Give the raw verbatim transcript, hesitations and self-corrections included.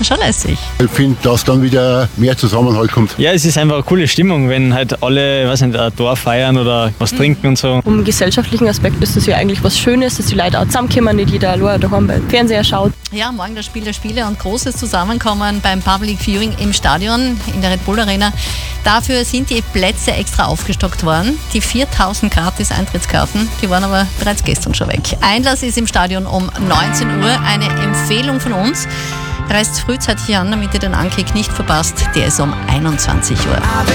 schon lässig. Ich finde, dass dann wieder mehr Zusammenhalt kommt. Ja, es ist einfach eine coole Stimmung, wenn halt alle, weiß nicht, ein Tor feiern oder was trinken und so. Um gesellschaftlichen Aspekt ist das ja eigentlich was Schönes, dass die Leute auch zusammenkommen, nicht jeder allein daheim beim Fernseher schaut. Ja, morgen das Spiel der Spiele und großes Zusammenkommen beim Public Viewing im Stadion in der Red Bull Arena. Dafür sind die Plätze extra aufgestockt worden. Die viertausend gratis Eintrittskarten, die waren aber bereits gestern schon weg. Einlass ist im Stadion um neunzehn Uhr. Eine Empfehlung von uns. Reist frühzeitig an, damit ihr den Ankick nicht verpasst. Der ist um einundzwanzig Uhr.